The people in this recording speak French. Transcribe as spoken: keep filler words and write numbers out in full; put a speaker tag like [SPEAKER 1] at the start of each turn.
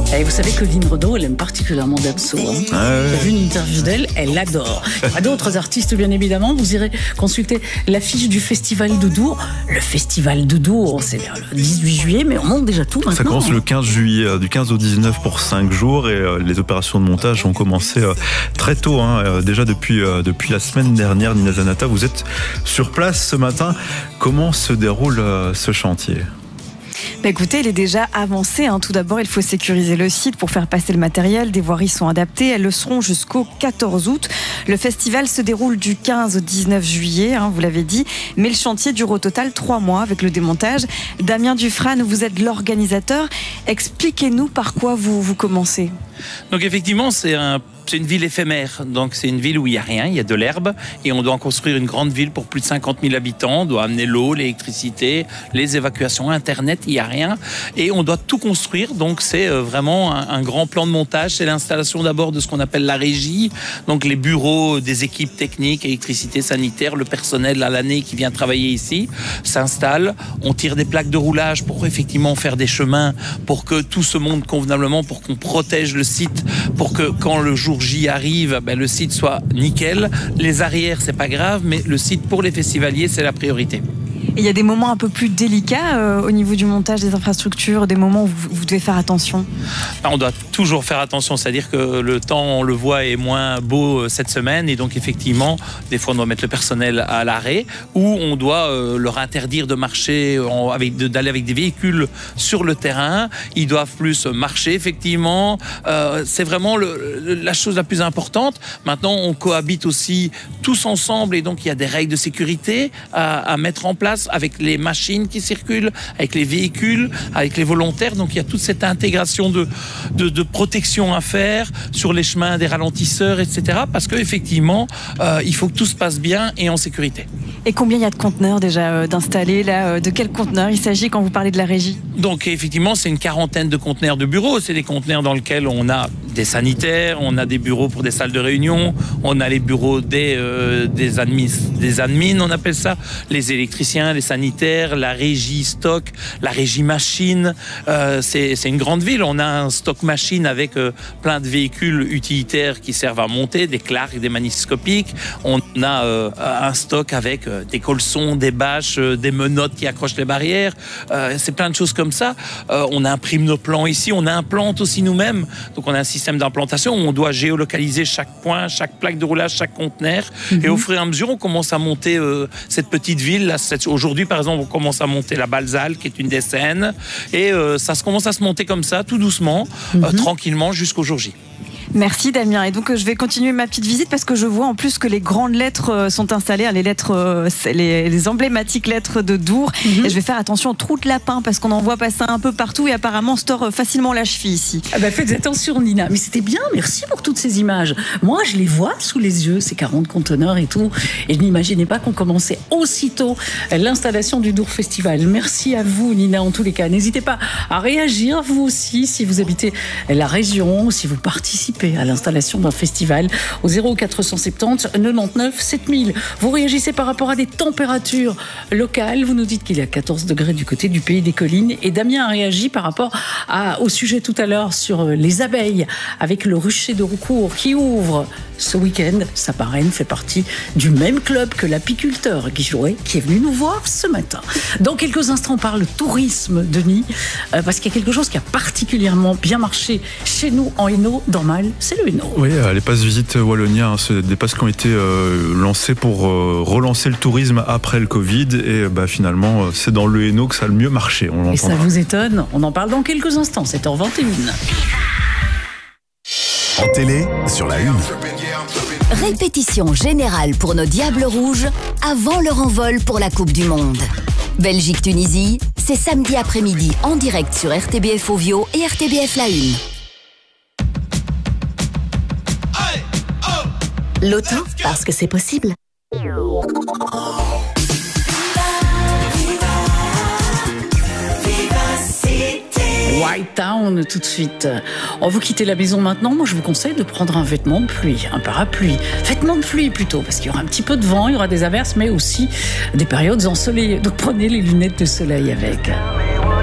[SPEAKER 1] Et vous savez que Lynn Renaud, elle aime particulièrement Damso. Hein. Ah ouais. J'ai vu une interview d'elle, elle l'adore. Il y a d'autres artistes, bien évidemment. Vous irez consulter l'affiche du Festival de Dour. Le Festival de Dour, c'est le dix-huit juillet, mais on monte déjà tout maintenant.
[SPEAKER 2] Ça commence le quinze juillet, du quinze au dix-neuf pour cinq jours. Et les opérations de montage ont commencé très tôt. Hein. Déjà depuis, depuis la semaine dernière, Nina Zanata, vous êtes sur place ce matin. Comment se déroule ce chantier ?
[SPEAKER 3] Bah écoutez, il est déjà avancé. Hein. Tout d'abord, il faut sécuriser le site pour faire passer le matériel. Des voiries sont adaptées. Elles le seront jusqu'au quatorze août. Le festival se déroule du quinze au dix-neuf juillet, hein, vous l'avez dit. Mais le chantier dure au total trois mois avec le démontage. Damien Dufrane, vous êtes l'organisateur. Expliquez-nous par quoi vous, vous commencez.
[SPEAKER 4] Donc effectivement, c'est un C'est une ville éphémère, donc c'est une ville où il n'y a rien, il y a de l'herbe et on doit en construire une grande ville pour plus de cinquante mille habitants. On doit amener l'eau, l'électricité, les évacuations, Internet, il n'y a rien et on doit tout construire. Donc c'est vraiment un, un grand plan de montage. C'est l'installation d'abord de ce qu'on appelle la régie, donc les bureaux des équipes techniques, électricité, sanitaire, le personnel à l'année qui vient travailler ici s'installe. On tire des plaques de roulage pour effectivement faire des chemins pour que tout se monte convenablement, pour qu'on protège le site, pour que quand le jour J arrive, ben, le site soit nickel. Les arrières, c'est pas grave, mais le site pour les festivaliers, c'est la priorité.
[SPEAKER 3] Il y a des moments un peu plus délicats euh, au niveau du montage des infrastructures, des moments où vous, vous devez faire attention.
[SPEAKER 4] On doit toujours faire attention, c'est-à-dire que le temps, on le voit, est moins beau cette semaine et donc effectivement, des fois on doit mettre le personnel à l'arrêt ou on doit euh, leur interdire de marcher, en, avec, de, d'aller avec des véhicules sur le terrain. Ils doivent plus marcher, effectivement. Euh, c'est vraiment le, le, la chose la plus importante. Maintenant, on cohabite aussi tous ensemble et donc il y a des règles de sécurité à, à mettre en place avec les machines qui circulent, avec les véhicules, avec les volontaires. Donc il y a toute cette intégration de, de, de protection à faire sur les chemins des ralentisseurs, et cetera. Parce qu'effectivement, euh, il faut que tout se passe bien et en sécurité.
[SPEAKER 3] Et combien il y a de conteneurs déjà euh, d'installés là, euh, de quels conteneurs il s'agit quand vous parlez de la régie?
[SPEAKER 4] Donc effectivement, c'est une quarantaine de conteneurs de bureaux. C'est des conteneurs dans lesquels on a des sanitaires, on a des bureaux pour des salles de réunion, on a les bureaux des, euh, des, admis, des admins, on appelle ça, les électriciens, les sanitaires, la régie stock, la régie machine. Euh, c'est, c'est une grande ville. On a un stock machine avec euh, plein de véhicules utilitaires qui servent à monter, des Clark, des magnétoscopiques. On a euh, un stock avec euh, des colsons, des bâches, euh, des menottes qui accrochent les barrières. Euh, c'est plein de choses comme ça. Euh, on imprime nos plans ici. On implante aussi nous-mêmes. Donc on a un système d'implantation où on doit géolocaliser chaque point, chaque plaque de roulage, chaque conteneur. Mm-hmm. Et au fur et à mesure, on commence à monter euh, cette petite ville. Là, cette... Aujourd'hui, par exemple, on commence à monter la Balzale, qui est une des scènes. Et euh, ça se commence à se monter comme ça, tout doucement, mm-hmm. euh, tranquillement, jusqu'au jour J.
[SPEAKER 3] Merci Damien. Et donc je vais continuer ma petite visite parce que je vois en plus que les grandes lettres sont installées, les lettres, les, les emblématiques lettres de Dour. Mm-hmm. Et je vais faire attention aux trous de lapin parce qu'on en voit passer un peu partout et apparemment on se tord facilement la cheville ici.
[SPEAKER 1] Ah bah faites attention Nina. Mais c'était bien, merci pour toutes ces images. Moi je les vois sous les yeux, ces quarante conteneurs et tout. Et je n'imaginais pas qu'on commençait aussitôt l'installation du Dour Festival. Merci à vous Nina en tous les cas. N'hésitez pas à réagir vous aussi si vous habitez la région, si vous participez à l'installation d'un festival au zéro quatre cent soixante-dix quatre-vingt-dix-neuf sept mille. Vous réagissez par rapport à des températures locales. Vous nous dites qu'il y a quatorze degrés du côté du pays des collines. Et Damien a réagi par rapport à, au sujet tout à l'heure sur les abeilles avec le rucher de Roucourt qui ouvre ce week-end. Sa marraine fait partie du même club que l'apiculteur Guy Jouret qui est venu nous voir ce matin. Dans quelques instants, on parle tourisme, Denis, euh, parce qu'il y a quelque chose qui a particulièrement bien marché chez nous en Hainaut, dans Mal. C'est le Hainaut.
[SPEAKER 2] Oui, les passes visites Wallonia, hein, c'est des passes qui ont été euh, lancées pour euh, relancer le tourisme après le Covid. Et bah, finalement, c'est dans le Hainaut que ça a le mieux marché. On
[SPEAKER 1] et ça vous étonne? On en parle dans quelques instants, sept heures vingt et une.
[SPEAKER 5] En télé, sur la une.
[SPEAKER 6] Répétition générale pour nos Diables Rouges avant leur envol pour la Coupe du Monde. Belgique-Tunisie, c'est samedi après-midi en direct sur R T B F Ovio et R T B F La Une. Loto, parce que c'est possible.
[SPEAKER 1] White Town tout de suite. On vous quittez la maison maintenant. Moi, je vous conseille de prendre un vêtement de pluie, un parapluie. Vêtement de pluie plutôt, parce qu'il y aura un petit peu de vent, il y aura des averses, mais aussi des périodes ensoleillées. Donc prenez les lunettes de soleil avec.